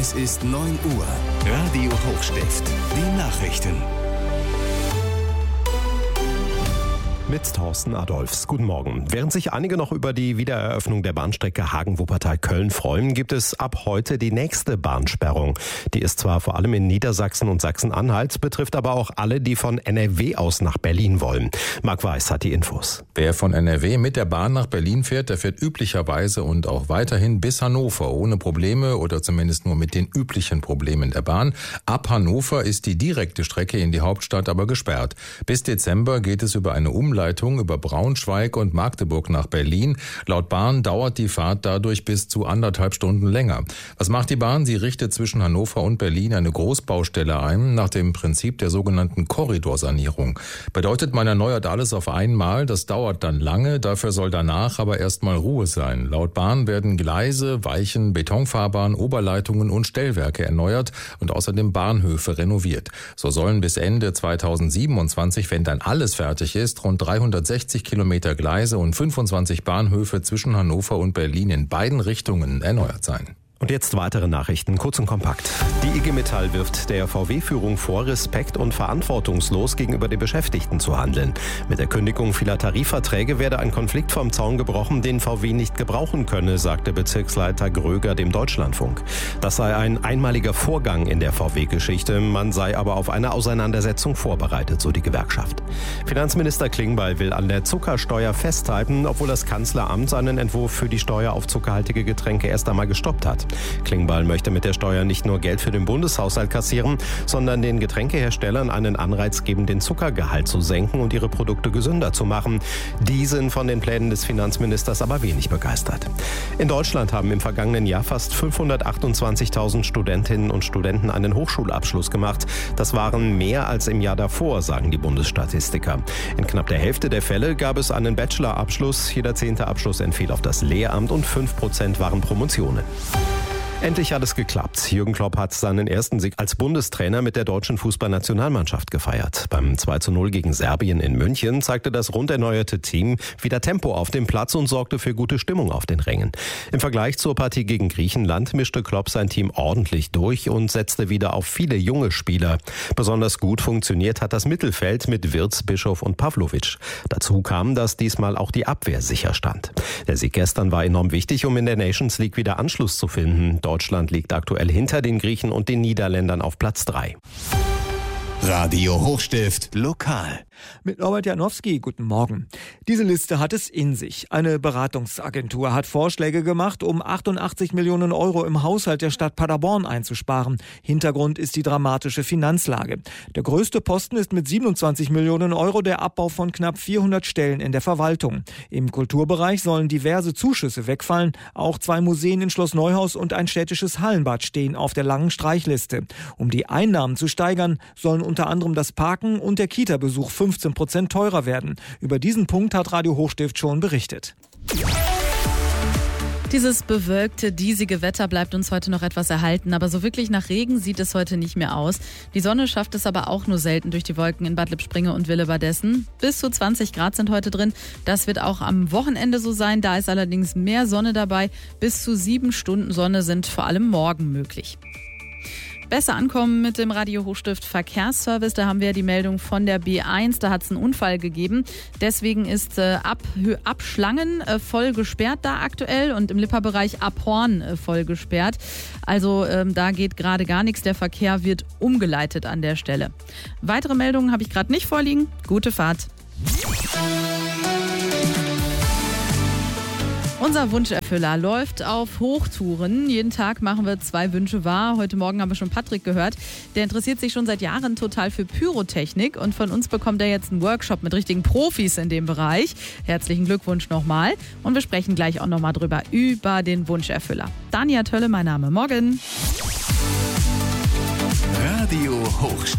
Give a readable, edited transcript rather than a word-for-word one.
Es ist 9 Uhr. Radio Hochstift. Die Nachrichten. Mit Thorsten Adolphs. Guten Morgen. Während sich einige noch über die Wiedereröffnung der Bahnstrecke Hagen-Wuppertal-Köln freuen, gibt es ab heute die nächste Bahnsperrung. Die ist zwar vor allem in Niedersachsen und Sachsen-Anhalt, betrifft aber auch alle, die von NRW aus nach Berlin wollen. Marc Weiß hat die Infos. Wer von NRW mit der Bahn nach Berlin fährt, der fährt üblicherweise und auch weiterhin bis Hannover ohne Probleme oder zumindest nur mit den üblichen Problemen der Bahn. Ab Hannover ist die direkte Strecke in die Hauptstadt aber gesperrt. Bis Dezember geht es über eine Umleitung über Braunschweig und Magdeburg nach Berlin. Laut Bahn dauert die Fahrt dadurch bis zu 1,5 Stunden länger. Was macht die Bahn? Sie richtet zwischen Hannover und Berlin eine Großbaustelle ein, nach dem Prinzip der sogenannten Korridorsanierung. Bedeutet, man erneuert alles auf einmal, das dauert dann lange, dafür soll danach aber erstmal Ruhe sein. Laut Bahn werden Gleise, Weichen, Betonfahrbahn, Oberleitungen und Stellwerke erneuert und außerdem Bahnhöfe renoviert. So sollen bis Ende 2027, wenn dann alles fertig ist, rund 360 Kilometer Gleise und 25 Bahnhöfe zwischen Hannover und Berlin in beiden Richtungen erneuert sein. Und jetzt weitere Nachrichten, kurz und kompakt. Die IG Metall wirft der VW-Führung vor, respekt- und verantwortungslos gegenüber den Beschäftigten zu handeln. Mit der Kündigung vieler Tarifverträge werde ein Konflikt vom Zaun gebrochen, den VW nicht gebrauchen könne, sagte Bezirksleiter Gröger dem Deutschlandfunk. Das sei ein einmaliger Vorgang in der VW-Geschichte, man sei aber auf eine Auseinandersetzung vorbereitet, so die Gewerkschaft. Finanzminister Klingbeil will an der Zuckersteuer festhalten, obwohl das Kanzleramt seinen Entwurf für die Steuer auf zuckerhaltige Getränke erst einmal gestoppt hat. Klingbeil möchte mit der Steuer nicht nur Geld für den Bundeshaushalt kassieren, sondern den Getränkeherstellern einen Anreiz geben, den Zuckergehalt zu senken und ihre Produkte gesünder zu machen. Die sind von den Plänen des Finanzministers aber wenig begeistert. In Deutschland haben im vergangenen Jahr fast 528.000 Studentinnen und Studenten einen Hochschulabschluss gemacht. Das waren mehr als im Jahr davor, sagen die Bundesstatistiker. In knapp der Hälfte der Fälle gab es einen Bachelorabschluss. Jeder 10. Abschluss entfiel auf das Lehramt und 5% waren Promotionen. Endlich hat es geklappt. Jürgen Klopp hat seinen ersten Sieg als Bundestrainer mit der deutschen Fußballnationalmannschaft gefeiert. Beim 2:0 gegen Serbien in München zeigte das rund erneuerte Team wieder Tempo auf dem Platz und sorgte für gute Stimmung auf den Rängen. Im Vergleich zur Partie gegen Griechenland mischte Klopp sein Team ordentlich durch und setzte wieder auf viele junge Spieler. Besonders gut funktioniert hat das Mittelfeld mit Wirtz, Bischof und Pavlovic. Dazu kam, dass diesmal auch die Abwehr sicher stand. Der Sieg gestern war enorm wichtig, um in der Nations League wieder Anschluss zu finden. Deutschland liegt aktuell hinter den Griechen und den Niederländern auf Platz 3. Radio Hochstift lokal. Mit Norbert Janowski, guten Morgen. Diese Liste hat es in sich. Eine Beratungsagentur hat Vorschläge gemacht, um 88 Millionen Euro im Haushalt der Stadt Paderborn einzusparen. Hintergrund ist die dramatische Finanzlage. Der größte Posten ist mit 27 Millionen Euro der Abbau von knapp 400 Stellen in der Verwaltung. Im Kulturbereich sollen diverse Zuschüsse wegfallen. Auch 2 Museen in Schloss Neuhaus und ein städtisches Hallenbad stehen auf der langen Streichliste. Um die Einnahmen zu steigern, sollen unter anderem das Parken und der Kita-Besuch 15% teurer werden. Über diesen Punkt hat Radio Hochstift schon berichtet. Dieses bewölkte, diesige Wetter bleibt uns heute noch etwas erhalten, aber so wirklich nach Regen sieht es heute nicht mehr aus. Die Sonne schafft es aber auch nur selten durch die Wolken in Bad Lippspringe und Willebadessen. Bis zu 20 Grad sind heute drin. Das wird auch am Wochenende so sein. Da ist allerdings mehr Sonne dabei. Bis zu 7 Stunden Sonne sind vor allem morgen möglich. Besser ankommen mit dem Radio Hochstift Verkehrsservice. Da haben wir die Meldung von der B1. Da hat es einen Unfall gegeben. Deswegen ist ab Schlangen voll gesperrt da aktuell und im Lipperbereich ab Horn voll gesperrt. Also da geht gerade gar nichts. Der Verkehr wird umgeleitet an der Stelle. Weitere Meldungen habe ich gerade nicht vorliegen. Gute Fahrt. Unser Wunscherfüller läuft auf Hochtouren. Jeden Tag machen wir 2 Wünsche wahr. Heute Morgen haben wir schon Patrick gehört. Der interessiert sich schon seit Jahren total für Pyrotechnik. Und von uns bekommt er jetzt einen Workshop mit richtigen Profis in dem Bereich. Herzlichen Glückwunsch nochmal. Und wir sprechen gleich auch nochmal drüber, über den Wunscherfüller. Dania Tölle, mein Name. Morgen. Radio Hochstift.